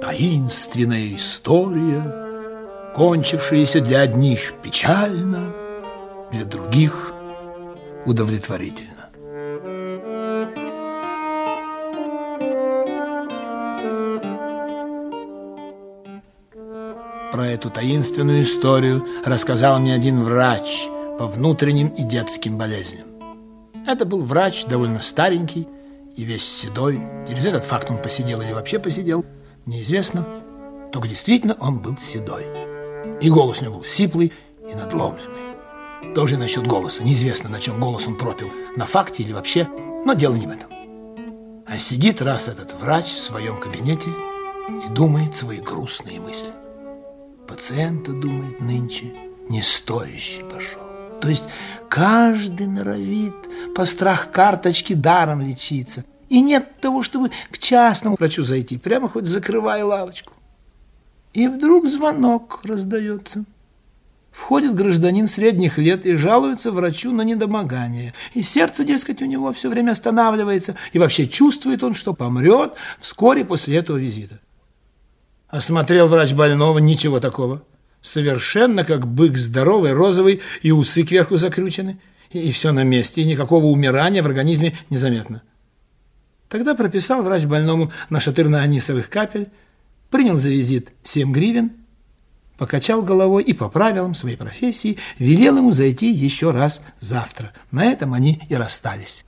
таинственная история, кончившаяся для одних печально, для других удовлетворительно. Про эту таинственную историю рассказал мне один врач по внутренним и детским болезням. Это был врач довольно старенький и весь седой. Через этот факт он посидел или вообще посидел, неизвестно. Только действительно он был седой. И голос у него был сиплый и надломленный. Тоже насчет голоса. Неизвестно, на чем голос он пропил. На факте или вообще. Но дело не в этом. А сидит раз этот врач в своем кабинете и думает свои грустные мысли. Пациента, думает, нынче не стоящий пошел. То есть каждый норовит по страх-карточке даром лечиться. И нет того, чтобы к частному врачу зайти, прямо хоть закрывай лавочку. И вдруг звонок раздается. Входит гражданин средних лет и жалуется врачу на недомогание. И сердце, дескать, у него все время останавливается. И вообще чувствует он, что помрет вскоре после этого визита. Осмотрел врач больного, ничего такого. Совершенно как бык здоровый, розовый, и усы кверху закручены. И все на месте, и никакого умирания в организме незаметно. Тогда прописал врач больному нашатырно-анисовых капель, принял за визит 7 гривен, покачал головой и по правилам своей профессии велел ему зайти еще раз завтра. На этом они и расстались.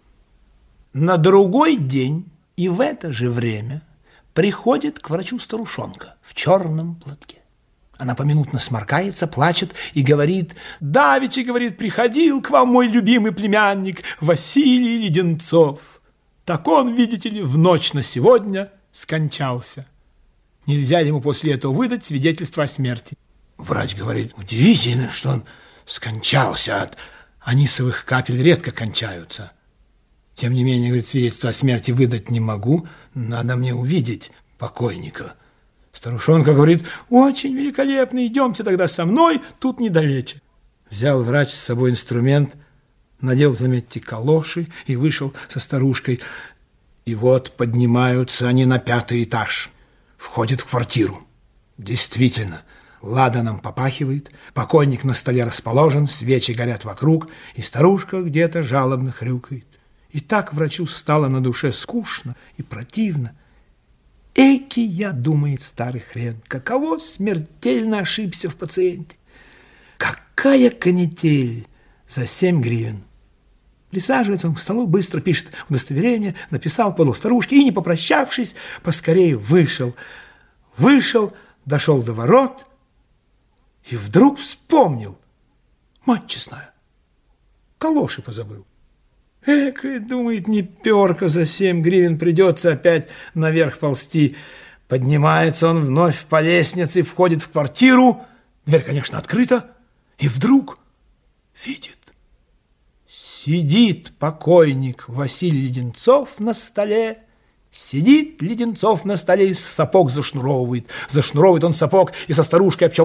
На другой день и в это же время приходит к врачу старушонка в черном платке. Она поминутно сморкается, плачет и говорит: «Давеча, говорит, приходил к вам мой любимый племянник Василий Леденцов. Так он, видите ли, в ночь на сегодня скончался. Нельзя ему после этого выдать свидетельство о смерти». Врач говорит: «Удивительно, что он скончался. От анисовых капель редко кончаются. Тем не менее, говорит, свидетельство о смерти выдать не могу. Надо мне увидеть покойника». Старушонка говорит: «Очень великолепно, идемте тогда со мной, тут недалече». Взял врач с собой инструмент, надел, заметьте, калоши и вышел со старушкой. И вот поднимаются они на 5-й этаж, входят в квартиру. Действительно, ладаном попахивает, покойник на столе расположен, свечи горят вокруг, и старушка где-то жалобно хрюкает. И так врачу стало на душе скучно и противно. «Эки я, — думает старый хрен, — каково смертельно ошибся в пациенте! Какая канитель за 7 гривен!» Присаживается он к столу, быстро пишет удостоверение, написал, подал старушке и, не попрощавшись, поскорее вышел. Вышел, дошел до ворот и вдруг вспомнил: мать честная, калоши позабыл. Экая, думает, не перка за 7 гривен, придется опять наверх ползти. Поднимается он вновь по лестнице, входит в квартиру. Дверь, конечно, открыта. И вдруг видит: сидит покойник Василий Леденцов на столе. Сидит Леденцов на столе и сапог зашнуровывает. Зашнуровывает он сапог и со старушкой об чем